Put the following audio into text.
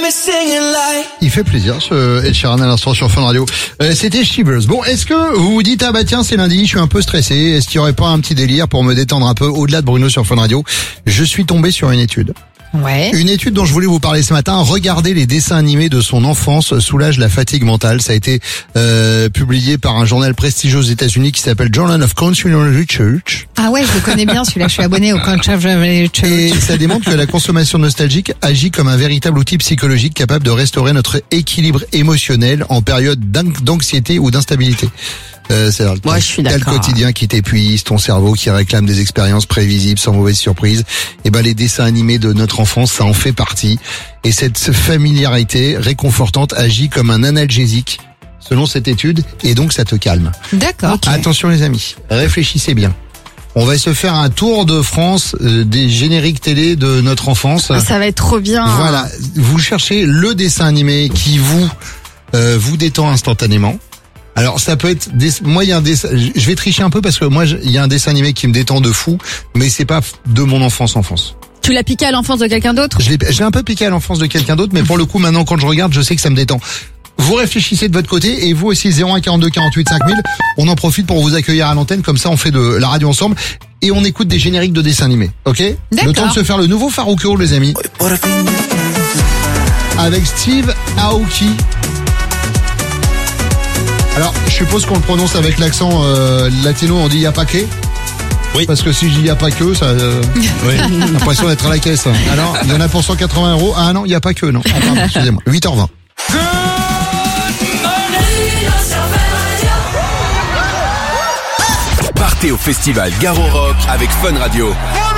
Il fait plaisir ce Ed Sheeran à l'instant sur Fun Radio. C'était Shivers. Bon, est-ce que vous vous dites, ah bah tiens, c'est lundi, je suis un peu stressé, est-ce qu'il y aurait pas un petit délire pour me détendre un peu au-delà de Bruno sur Fun Radio? Je suis tombé sur une étude. Ouais. Une étude dont je voulais vous parler ce matin. Regarder les dessins animés de son enfance soulage la fatigue mentale. Ça a été publié par un journal prestigieux aux États-Unis qui s'appelle Journal of Consumer Research. Ah ouais, je le connais bien celui-là, je suis abonné au Consumer Research. Et ça démontre que la consommation nostalgique agit comme un véritable outil psychologique capable de restaurer notre équilibre émotionnel en période d'anxiété ou d'instabilité. C'est-à-dire Moi, je suis t'as le d'accord. quotidien qui t'épuise, ton cerveau qui réclame des expériences prévisibles sans mauvaise surprise. Et ben les dessins animés de notre enfance, ça en fait partie. Et cette familiarité réconfortante agit comme un analgésique, selon cette étude, et donc ça te calme. D'accord. Ok. Attention les amis, réfléchissez bien. On va se faire un tour de France des génériques télé de notre enfance. Ça va être trop bien. Voilà, vous cherchez le dessin animé qui vous détend instantanément. Alors ça peut être moi il y a un dessin, je vais tricher un peu parce que moi il y a un dessin animé qui me détend de fou, mais c'est pas de mon enfance. Tu l'as piqué à l'enfance de quelqu'un d'autre? J'ai un peu piqué à l'enfance de quelqu'un d'autre, mais pour le coup maintenant quand je regarde, je sais que ça me détend. Vous réfléchissez de votre côté et vous aussi 01 42 48 5000. On en profite pour vous accueillir à l'antenne, comme ça on fait de la radio ensemble et on écoute des génériques de dessins animés. OK? D'accord. Le temps de se faire le nouveau Farruko les amis. Avec Steve Aoki. Alors, je suppose qu'on le prononce avec l'accent latino, on dit y a pas que. Oui. Parce que si je dis y a pas que, ça, Oui. l'impression d'être à la caisse. Alors, il y en a pour 180 €. Ah non, il y a pas que, non. Ah, pardon, excusez-moi. 8h20. Partez au festival Garo Rock avec Fun Radio.